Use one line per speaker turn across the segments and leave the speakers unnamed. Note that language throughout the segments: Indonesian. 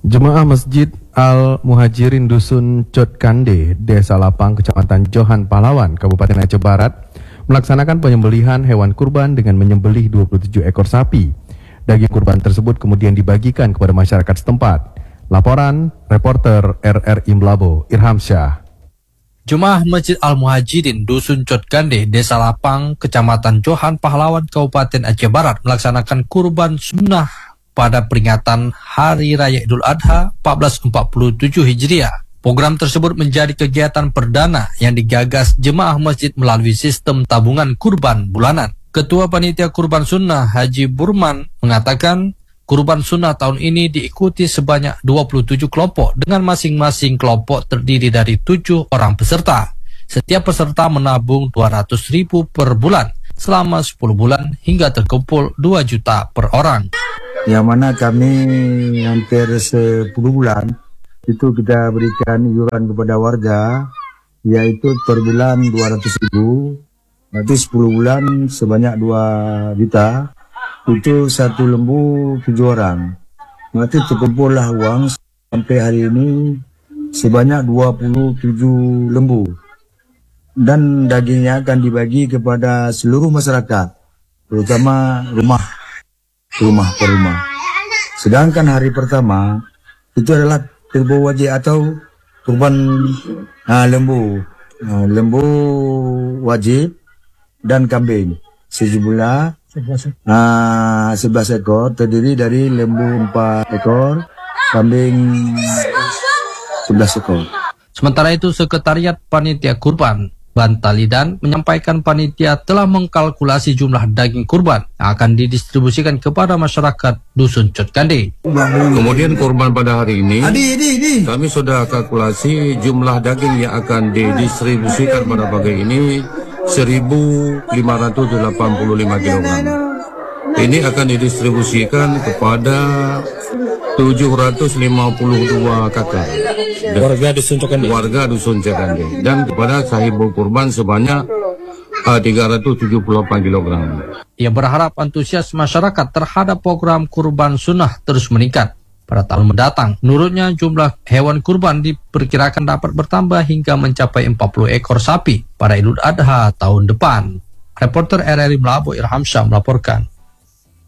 Jemaah Masjid Al-Muhajirin Dusun Cotkande, Desa Lapang, Kecamatan Johan Pahlawan, Kabupaten Aceh Barat, melaksanakan penyembelihan hewan kurban dengan menyembelih 27 ekor sapi. Daging kurban tersebut kemudian dibagikan kepada masyarakat setempat. Laporan reporter RRI Mlabo, Irham Syah.
Jemaah Masjid Al-Muhajirin Dusun Cotkande, Desa Lapang, Kecamatan Johan Pahlawan, Kabupaten Aceh Barat melaksanakan kurban sunnah pada peringatan Hari Raya Idul Adha 1447 Hijriah. Program tersebut menjadi kegiatan perdana yang digagas jemaah masjid melalui sistem tabungan kurban bulanan. Ketua Panitia Kurban Sunnah Haji Burman mengatakan kurban sunnah tahun ini diikuti sebanyak 27 kelompok dengan masing-masing kelompok terdiri dari 7 orang peserta. Setiap peserta menabung 200.000 per bulan selama 10 bulan hingga terkumpul 2 juta per orang.
Yang mana kami hampir 10 bulan itu kita berikan iuran kepada warga, yaitu per bulan 200.000, nanti 10 bulan sebanyak 2 juta, itu 1 lembu 7 orang. Nanti terkumpullah uang sampai hari ini sebanyak 27 lembu. Dan dagingnya akan dibagi kepada seluruh masyarakat, terutama rumah per rumah. Sedangkan hari pertama itu adalah kurban wajib atau kurban lembu wajib dan kambing sejumlah 11 ekor, terdiri dari lembu 4 ekor, kambing 11 ekor.
Sementara itu, Sekretariat Panitia Kurban Bantalidan menyampaikan panitia telah mengkalkulasi jumlah daging kurban yang akan didistribusikan kepada masyarakat Dusun Cotkande.
Kemudian kurban pada hari ini, kami sudah kalkulasi jumlah daging yang akan didistribusikan pada pagi ini 1.585 kg. Ini akan didistribusikan kepada 752 kakak warga Dusun Cotkande dan kepada sahibul kurban sebanyak 378 kg.
Ia berharap antusias masyarakat terhadap program kurban sunnah terus meningkat pada tahun mendatang. Menurutnya jumlah hewan kurban diperkirakan dapat bertambah hingga mencapai 40 ekor sapi pada Idul Adha tahun depan. Reporter RRI Mlabo, Irham Syah melaporkan.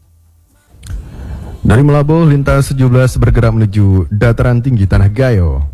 Dari Mlabo, Lintas 17 bergerak menuju dataran tinggi Tanah Gayo.